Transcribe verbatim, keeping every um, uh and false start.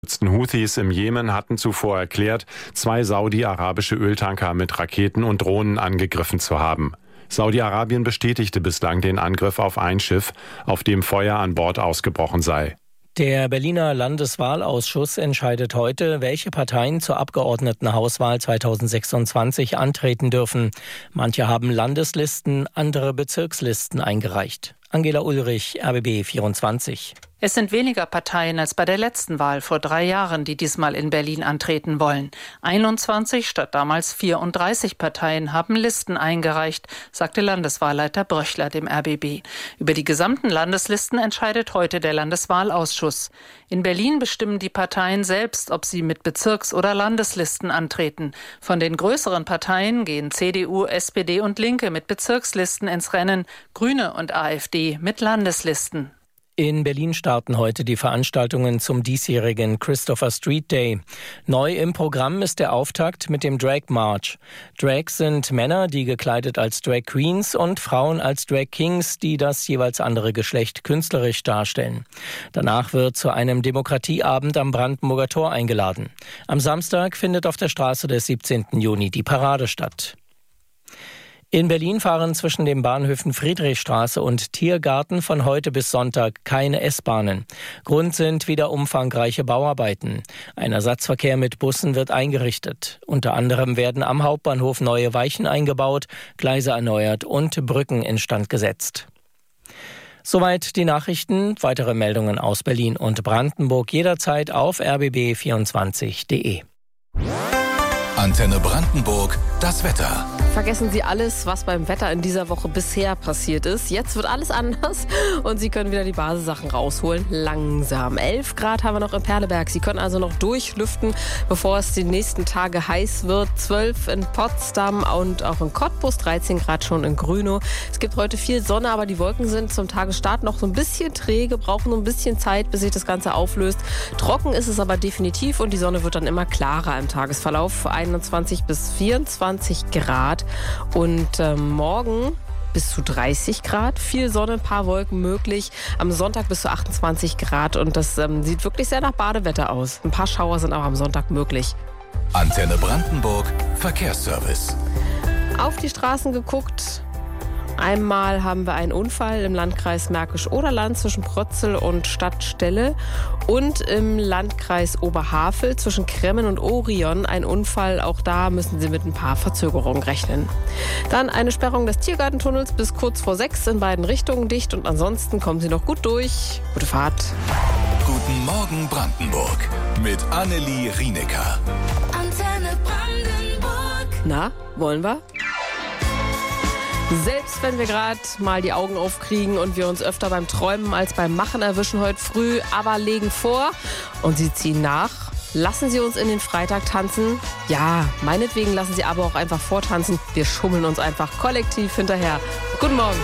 Houthis im Jemen hatten zuvor erklärt, zwei saudi-arabische Öltanker mit Raketen und Drohnen angegriffen zu haben. Saudi-Arabien bestätigte bislang den Angriff auf ein Schiff, auf dem Feuer an Bord ausgebrochen sei. Der Berliner Landeswahlausschuss entscheidet heute, welche Parteien zur Abgeordnetenhauswahl zweitausendsechsundzwanzig antreten dürfen. Manche haben Landeslisten, andere Bezirkslisten eingereicht. Angela Ulrich, R B B vierundzwanzig. Es sind weniger Parteien als bei der letzten Wahl vor drei Jahren, die diesmal in Berlin antreten wollen. einundzwanzig statt damals vierunddreißig Parteien haben Listen eingereicht, sagte Landeswahlleiter Bröchler dem R B B. Über die gesamten Landeslisten entscheidet heute der Landeswahlausschuss. In Berlin bestimmen die Parteien selbst, ob sie mit Bezirks- oder Landeslisten antreten. Von den größeren Parteien gehen C D U, S P D und Linke mit Bezirkslisten ins Rennen, Grüne und AfD mit Landeslisten. In Berlin starten heute die Veranstaltungen zum diesjährigen Christopher Street Day. Neu im Programm ist der Auftakt mit dem Drag March. Drags sind Männer, die gekleidet als Drag Queens und Frauen als Drag Kings, die das jeweils andere Geschlecht künstlerisch darstellen. Danach wird zu einem Demokratieabend am Brandenburger Tor eingeladen. Am Samstag findet auf der Straße des siebzehnten Juni die Parade statt. In Berlin fahren zwischen den Bahnhöfen Friedrichstraße und Tiergarten von heute bis Sonntag keine S-Bahnen. Grund sind wieder umfangreiche Bauarbeiten. Ein Ersatzverkehr mit Bussen wird eingerichtet. Unter anderem werden am Hauptbahnhof neue Weichen eingebaut, Gleise erneuert und Brücken instand gesetzt. Soweit die Nachrichten. Weitere Meldungen aus Berlin und Brandenburg jederzeit auf r b b vierundzwanzig punkt d e. Antenne Brandenburg, das Wetter. Vergessen Sie alles, was beim Wetter in dieser Woche bisher passiert ist. Jetzt wird alles anders und Sie können wieder die Basissachen rausholen. Langsam. elf Grad haben wir noch in Perleberg. Sie können also noch durchlüften, bevor es die nächsten Tage heiß wird. zwölf in Potsdam und auch in Cottbus, dreizehn Grad schon in Grünow. Es gibt heute viel Sonne, aber die Wolken sind zum Tagesstart noch so ein bisschen träge, brauchen noch ein bisschen Zeit, bis sich das Ganze auflöst. Trocken ist es aber definitiv und die Sonne wird dann immer klarer im Tagesverlauf. einundzwanzig bis vierundzwanzig Grad. Und äh, morgen bis zu dreißig Grad, viel Sonne, ein paar Wolken möglich. Am Sonntag bis zu achtundzwanzig Grad und das ähm, sieht wirklich sehr nach Badewetter aus. Ein paar Schauer sind auch am Sonntag möglich. Antenne Brandenburg, Verkehrsservice. Auf die Straßen geguckt. Einmal haben wir einen Unfall im Landkreis Märkisch-Oderland zwischen Prötzel und Stadtstelle und im Landkreis Oberhavel zwischen Kremmen und Orion ein Unfall. Auch da müssen Sie mit ein paar Verzögerungen rechnen. Dann eine Sperrung des Tiergartentunnels bis kurz vor sechs in beiden Richtungen dicht und ansonsten kommen Sie noch gut durch. Gute Fahrt. Guten Morgen Brandenburg mit Annelie Rienecker. Antenne Brandenburg. Na, wollen wir? Selbst wenn wir gerade mal die Augen aufkriegen und wir uns öfter beim Träumen als beim Machen erwischen heute früh, aber legen vor und Sie ziehen nach. Lassen Sie uns in den Freitag tanzen? Ja, meinetwegen lassen Sie aber auch einfach vortanzen. Wir schummeln uns einfach kollektiv hinterher. Guten Morgen.